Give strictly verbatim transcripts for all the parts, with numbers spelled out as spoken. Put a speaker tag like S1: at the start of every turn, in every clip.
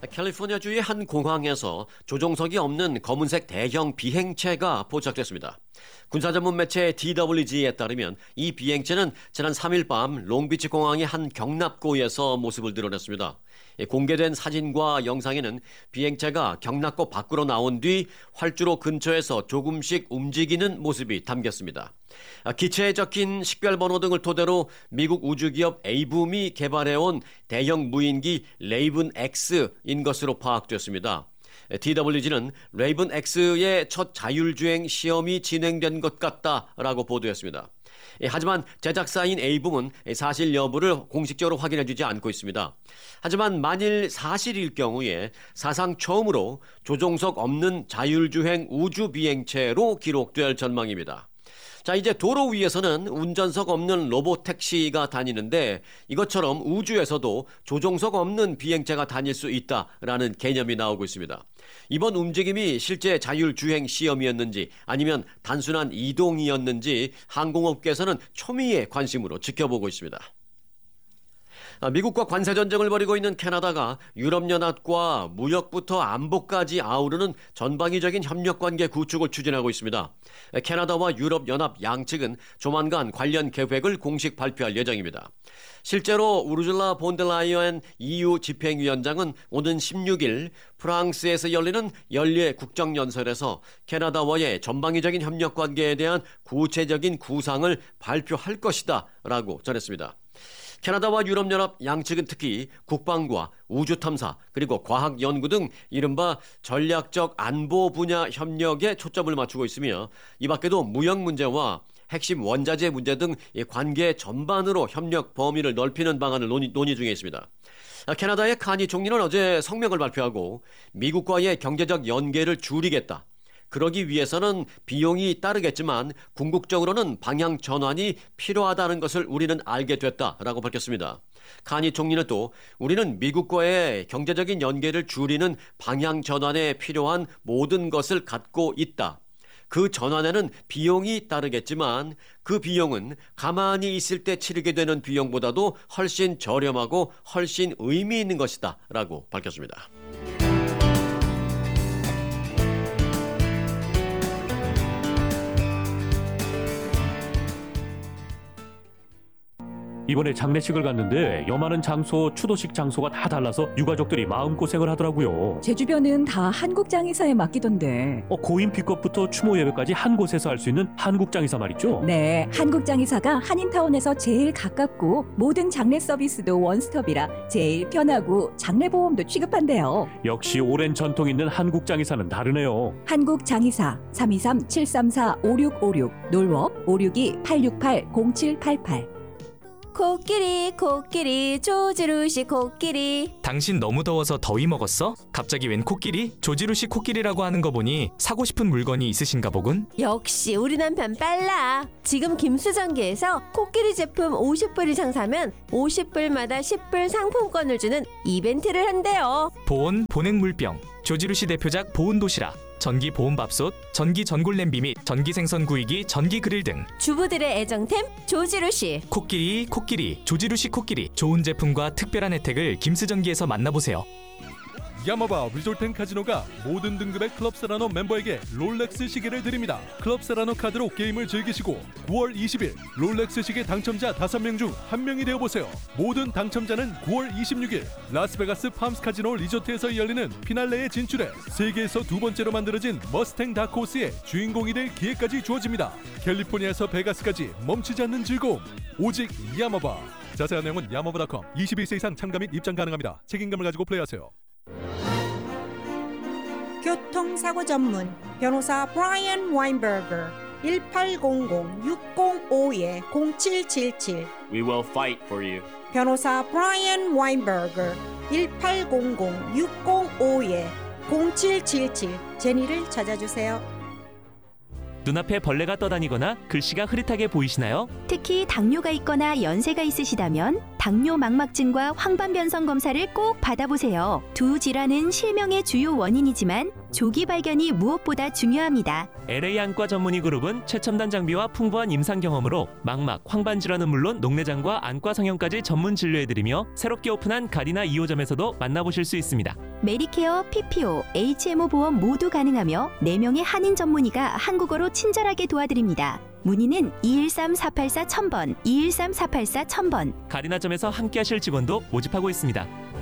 S1: 캘리포니아주의 한 공항에서 조종석이 없는 검은색 대형 비행체가 포착됐습니다. 군사 전문 매체 디더블유지에 따르면 이 비행체는 지난 삼 일 밤 롱비치 공항의 한 경납고에서 모습을 드러냈습니다. 공개된 사진과 영상에는 비행체가 경납고 밖으로 나온 뒤 활주로 근처에서 조금씩 움직이는 모습이 담겼습니다. 기체에 적힌 식별번호 등을 토대로 미국 우주기업 에이붐이 개발해온 대형 무인기 레이븐 X인 것으로 파악됐습니다. 디더블유지는 레이븐 X의 첫 자율주행 시험이 진행된 것 같다라고 보도했습니다. 하지만 제작사인 에이붐은 사실 여부를 공식적으로 확인해주지 않고 있습니다. 하지만 만일 사실일 경우에 사상 처음으로 조종석 없는 자율주행 우주비행체로 기록될 전망입니다. 자, 이제 도로 위에서는 운전석 없는 로봇택시가 다니는데 이것처럼 우주에서도 조종석 없는 비행체가 다닐 수 있다라는 개념이 나오고 있습니다. 이번 움직임이 실제 자율주행 시험이었는지 아니면 단순한 이동이었는지 항공업계에서는 초미의 관심으로 지켜보고 있습니다. 미국과 관세 전쟁을 벌이고 있는 캐나다가 유럽연합과 무역부터 안보까지 아우르는 전방위적인 협력관계 구축을 추진하고 있습니다. 캐나다와 유럽연합 양측은 조만간 관련 계획을 공식 발표할 예정입니다. 실제로 우르줄라 폰데라이엔 이유 집행위원장은 오는 십육 일 프랑스에서 열리는 연례 국정연설에서 캐나다와의 전방위적인 협력관계에 대한 구체적인 구상을 발표할 것이다 라고 전했습니다. 캐나다와 유럽연합 양측은 특히 국방과 우주탐사 그리고 과학연구 등 이른바 전략적 안보 분야 협력에 초점을 맞추고 있으며 이 밖에도 무역 문제와 핵심 원자재 문제 등 관계 전반으로 협력 범위를 넓히는 방안을 논의, 논의 중에 있습니다. 캐나다의 카니 총리는 어제 성명을 발표하고 미국과의 경제적 연계를 줄이겠다. 그러기 위해서는 비용이 따르겠지만 궁극적으로는 방향 전환이 필요하다는 것을 우리는 알게 됐다라고 밝혔습니다. 카니 총리는 또 우리는 미국과의 경제적인 연계를 줄이는 방향 전환에 필요한 모든 것을 갖고 있다. 그 전환에는 비용이 따르겠지만 그 비용은 가만히 있을 때 치르게 되는 비용보다도 훨씬 저렴하고 훨씬 의미 있는 것이다 라고 밝혔습니다.
S2: 이번에 장례식을 갔는데 여마는 장소, 추도식 장소가 다 달라서 유가족들이 마음고생을 하더라고요.
S3: 제 주변은 다 한국장의사에 맡기던데.
S2: 어, 고인 픽업부터 추모 예배까지 한 곳에서 할 수 있는 한국장의사 말이죠?
S3: 네, 한국장의사가 한인타운에서 제일 가깝고 모든 장례 서비스도 원스톱이라 제일 편하고 장례보험도 취급한대요.
S2: 역시 오랜 전통 있는 한국장의사는 다르네요.
S3: 한국장의사 삼이삼 칠삼사 오육오육 놀워 오육이 팔육팔 공칠팔팔.
S4: 코끼리 코끼리 조지루시 코끼리.
S5: 당신 너무 더워서 더위 먹었어? 갑자기 웬 코끼리? 조지루시 코끼리라고 하는 거 보니 사고 싶은 물건이 있으신가 보군?
S4: 역시 우리 남편 빨라. 지금 김수전기에서 코끼리 제품 오십 불 이상 사면 오십 불마다 십 불 상품권을 주는 이벤트를 한대요.
S5: 보온 보냉물병, 조지루시 대표작 보온도시락, 전기 보온밥솥, 전기 전골 냄비 및 전기 생선 구이기, 전기 그릴 등
S4: 주부들의 애정템 조지루시.
S5: 코끼리 코끼리 조지루시 코끼리. 좋은 제품과 특별한 혜택을 김스전기에서 만나보세요.
S6: 야마바 리조트앤카지노가 모든 등급의 클럽세라노 멤버에게 롤렉스 시계를 드립니다. 클럽세라노 카드로 게임을 즐기시고 구월 이십일 롤렉스 시계 당첨자 다섯 명 중 한 명이 되어보세요. 모든 당첨자는 구월 이십육일 라스베가스 팜스 카지노 리조트에서 열리는 피날레에 진출해 세계에서 두 번째로 만들어진 머스탱 다크호스의 주인공이 될 기회까지 주어집니다. 캘리포니아에서 베가스까지 멈추지 않는 즐거움 오직 야마바. 자세한 내용은 야마바 닷컴. 이십일 세 이상 참가 및 입장 가능합니다. 책임감을 가지고 플레이하세요.
S7: 교통사고 전문 변호사 브라이언 와인버거 일팔공공 육공오이 공칠칠칠.
S8: We will fight for you.
S7: 변호사 브라이언 와인버거 일팔공공 육공오이 공칠칠칠. 제니를 찾아주세요.
S9: 눈앞에 벌레가 떠다니거나 글씨가 흐릿하게 보이시나요?
S10: 특히 당뇨가 있거나 연세가 있으시다면 당뇨 망막증과 황반변성 검사를 꼭 받아보세요. 두 질환은 실명의 주요 원인이지만 조기 발견이 무엇보다 중요합니다.
S9: 엘에이 안과 전문의 그룹은 최첨단 장비와 풍부한 임상 경험으로 망막, 황반 질환은 물론 녹내장과 안과 성형까지 전문 진료해드리며 새롭게 오픈한 가디나 이 호점에서도 만나보실 수 있습니다.
S10: 메디케어, 피피오, 에이치엠오 보험 모두 가능하며 네 명의 한인 전문의가 한국어로 친절하게 도와드립니다. 문의는 이일삼 사팔사 천 번, 이일삼 사팔사 천 번.
S9: 가리나점에서 함께하실 직원도 모집하고 있습니다.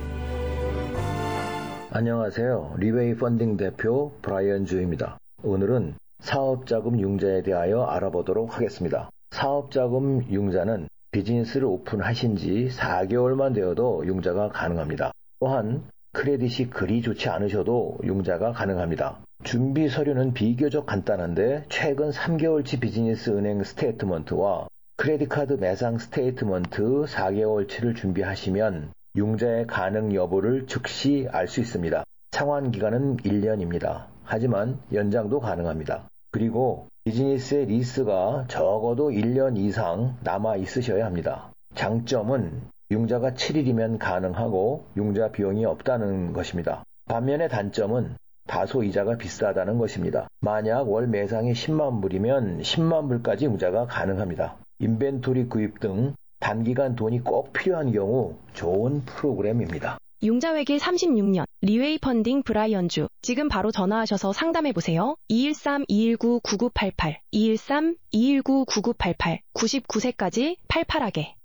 S8: 안녕하세요. 리웨이 펀딩 대표 브라이언 주입니다. 오늘은 사업자금 융자에 대하여 알아보도록 하겠습니다. 사업자금 융자는 비즈니스를 오픈하신 지 사 개월만 되어도 융자가 가능합니다. 또한 크레딧이 그리 좋지 않으셔도 융자가 가능합니다. 준비 서류는 비교적 간단한데 최근 삼 개월치 비즈니스 은행 스테이트먼트와 크레딧카드 매상 스테이트먼트 사 개월치를 준비하시면 융자의 가능 여부를 즉시 알 수 있습니다. 상환 기간은 일 년입니다. 하지만 연장도 가능합니다. 그리고 비즈니스의 리스가 적어도 일 년 이상 남아 있으셔야 합니다. 장점은 융자가 칠 일이면 가능하고 융자 비용이 없다는 것입니다. 반면에 단점은 다소 이자가 비싸다는 것입니다. 만약 월 매상이 십만 불이면 십만 불까지 융자가 가능합니다. 인벤토리 구입 등 단기간 돈이 꼭 필요한 경우 좋은 프로그램입니다.
S11: 융자회계 삼십육 년 리웨이 펀딩 브라이언주. 지금 바로 전화하셔서 상담해보세요. 이일삼 이일구 구구팔팔 이일삼 이일구 구구팔팔 구십구 세까지 팔팔하게.